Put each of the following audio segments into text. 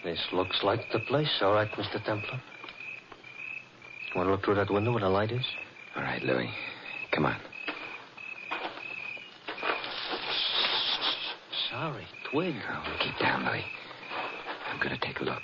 This looks like the place, all right, Mr. Templar. Want to look through that window where the light is? All right, Louis. Come on. Sorry, twig. Oh, keep down, Louis. I'm going to take a look.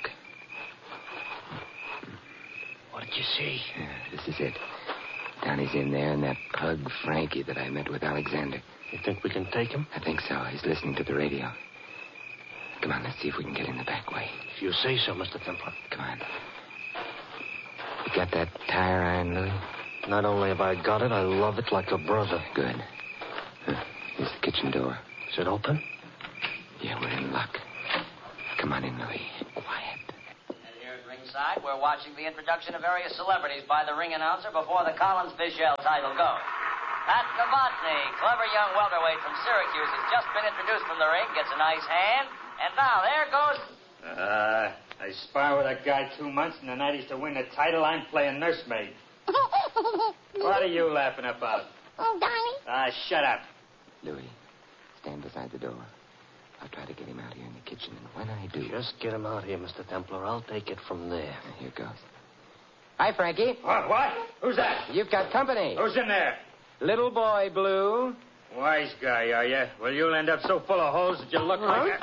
What did you see? Yeah, this is it. Donnie's in there, and that pug Frankie that I met with Alexander. You think we can take him? I think so. He's listening to the radio. Come on, let's see if we can get in the back way. If you say so, Mr. Templar. Come on. You got that tire iron, Louis? Not only have I got it, I love it like a brother. Good. Here's the kitchen door. Is it open? Yeah, we're in luck. Come on in, Louis. Quiet. And here at ringside, we're watching the introduction of various celebrities by the ring announcer before the Collins-Fischel title goes. Pat Novotny, clever young welterweight from Syracuse, has just been introduced from the ring, gets a nice hand, and now there goes... I spar with a guy 2 months, and the night he's to win the title, I'm playing nursemaid. What are you laughing about? Oh, Donnie. Shut up. Louis, stand beside the door. I'll try to get him out here in the kitchen, and when I do... Just get him out here, Mr. Templar. I'll take it from there. Here goes. Hi, Frankie. What? Who's that? You've got company. Who's in there? Little boy, Blue. Wise guy, are you? Well, you'll end up so full of holes that you look like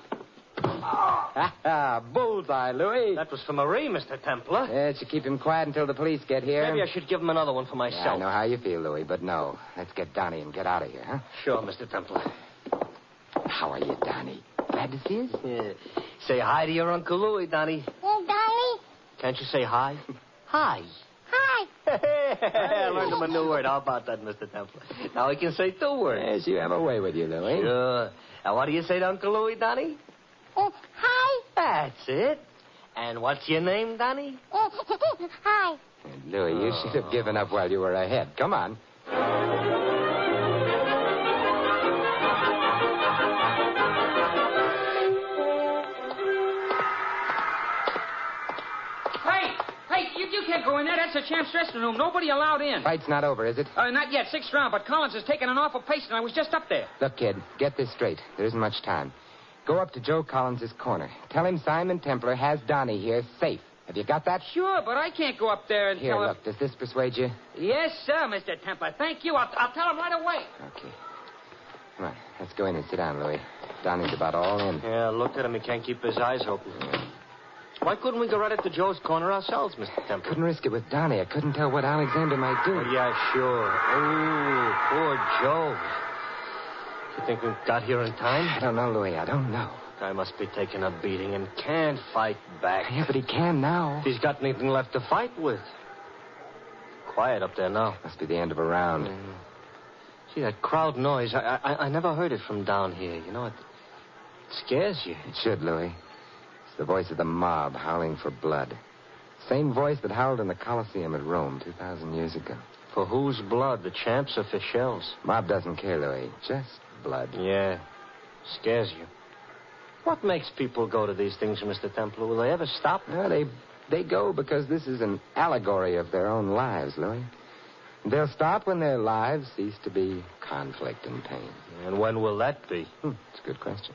Ha bullseye, Louis. That was for Marie, Mr. Templar. Yeah, to keep him quiet until the police get here. Maybe I should give him another one for myself. Yeah, I know how you feel, Louis, but no. Let's get Donnie and get out of here, huh? Sure, Mr. Templar. How are you, Donnie? Glad to see us? Yeah. Say hi to your Uncle Louis, Donnie. Oh, Donnie. Can't you say hi? Hi. Hi. I learned him a new word. How about that, Mr. Templar? Now he can say 2 words. Yes, you have a way with you, Louis. Sure. Now, what do you say to Uncle Louis, Donnie? Hi. That's it. And what's your name, Donnie? Hi. Louis, you should have given up while you were ahead. Come on. Hey, you can't go in there. That's the champ's dressing room. Nobody allowed in. Fight's not over, is it? Not yet. 6th round, but Collins has taken an awful pace, and I was just up there. Look, kid, get this straight. There isn't much time. Go up to Joe Collins' corner. Tell him Simon Templar has Donnie here safe. Have you got that? Sure, but I can't go up there and Here, tell him... look, does this persuade you? Yes, sir, Mr. Templar. Thank you. I'll tell him right away. Okay. Come on, let's go in and sit down, Louis. Donnie's about all in. Yeah, look at him. He can't keep his eyes open. Why couldn't we go right up to Joe's corner ourselves, Mr. Templar? Couldn't risk it with Donnie. I couldn't tell what Alexander might do. Oh, yeah, sure. Oh, poor Joe. You think we got here in time? I don't know, Louis. I don't know. Guy must be taking a beating and can't fight back. Yeah, but he can now. If he's got anything left to fight with. Quiet up there now. Must be the end of a round. See, that crowd noise, I never heard it from down here. You know, it scares you. It should, Louis. It's the voice of the mob howling for blood. Same voice that howled in the Colosseum at Rome 2,000 years ago. For whose blood? The champ's or Fischel's? Mob doesn't care, Louis. Just blood. Yeah. Scares you. What makes people go to these things, Mr. Templar? Will they ever stop? No, they go because this is an allegory of their own lives, Louis. They'll stop when their lives cease to be conflict and pain. And when will that be? It's a good question.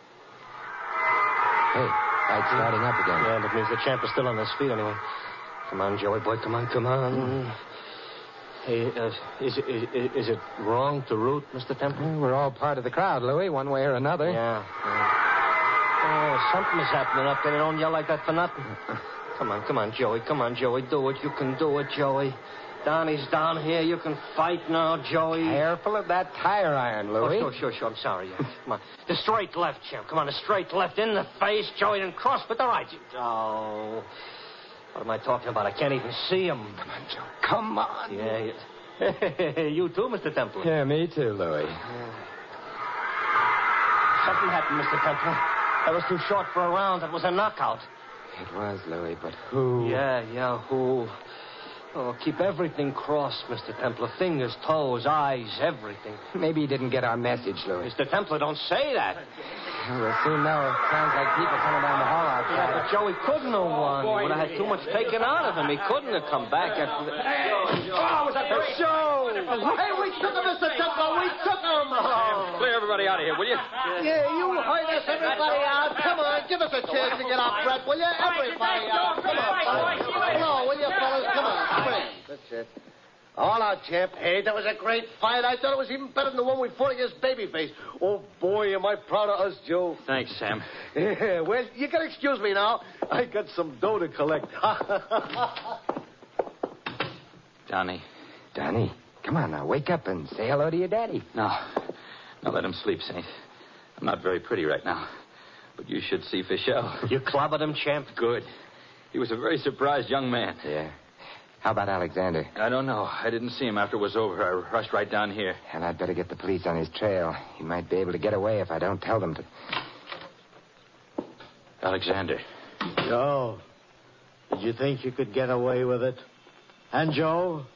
Hey, fight's starting up again. Yeah, that means the champ is still on his feet anyway. Come on, Joey boy, come on. Hey, is it wrong to root, Mr. Templar? We're all part of the crowd, Louis, one way or another. Yeah. Oh, something is happening up there. They don't yell like that for nothing. Come on, Joey. Come on, Joey. Do it. You can do it, Joey. Donnie's down here. You can fight now, Joey. Careful of that tire iron, Louis. Oh, sure. I'm sorry. Come on. The straight left, champ. Come on, the straight left in the face, Joey, and cross with the right. Oh. What am I talking about? I can't even see him. Come on, Joe. Come on. Yeah. You too, Mr. Templar. Yeah, me too, Louis. Something happened, Mr. Templar. That was too short for a round. That was a knockout. It was, Louis, but who? Yeah, who? Oh, keep everything crossed, Mr. Templar. Fingers, toes, eyes, everything. Maybe he didn't get our message, Louis. Mr. Templar, don't say that. We'll soon know. It sounds like people coming down the hall outside. Yeah, but Joey couldn't have won. He would have had too much taken out of him. He couldn't have come back after the... Oh, was that great? Joe! Hey, we took him, Mr. Temple. We took him. Sam, clear everybody out of here, will you? Yeah, you heard us, everybody out. Come on, give us a chance to get our breath, will you? Everybody out. Come on, come on, will you, fellas? Come on, spring. That's it. All out, champ. Hey, that was a great fight. I thought it was even better than the one we fought against Babyface. Oh, boy, am I proud of us, Joe. Thanks, Sam. Yeah, well, you can excuse me now. I got some dough to collect. Donnie. Donnie, come on now. Wake up and say hello to your daddy. No, let him sleep, Saint. I'm not very pretty right now. But you should see Fischel. You clobbered him, champ? Good. He was a very surprised young man. Yeah. How about Alexander? I don't know. I didn't see him after it was over. I rushed right down here. And I'd better get the police on his trail. He might be able to get away if I don't tell them to. Joe, did you think you could get away with it? And Joe?